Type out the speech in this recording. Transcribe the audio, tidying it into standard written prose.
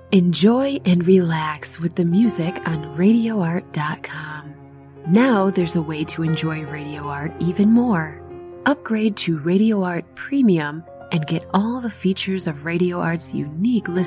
Enjoy and relax with the music on RadioArt.com. Now there's a way to enjoy Radio Art even more. Upgrade to Radio Art Premium and get all the features of Radio Art's unique